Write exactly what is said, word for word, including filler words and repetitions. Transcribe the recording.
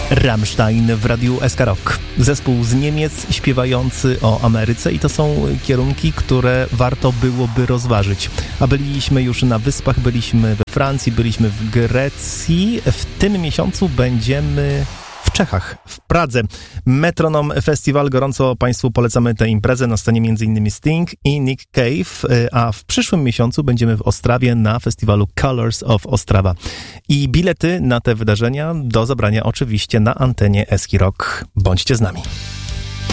Rammstein w radiu S K Rock. Zespół z Niemiec śpiewający o Ameryce i to są kierunki, które warto byłoby rozważyć. A byliśmy już na Wyspach, byliśmy we Francji, byliśmy w Grecji. W tym miesiącu będziemy w Czechach, w Pradze. Metronom Festival, gorąco Państwu polecamy tę imprezę. Na scenie m.in. Sting i Nick Cave, a w przyszłym miesiącu będziemy w Ostrawie na festiwalu Colors of Ostrawa. I bilety na te wydarzenia do zabrania oczywiście na antenie S K Rock. Bądźcie z nami.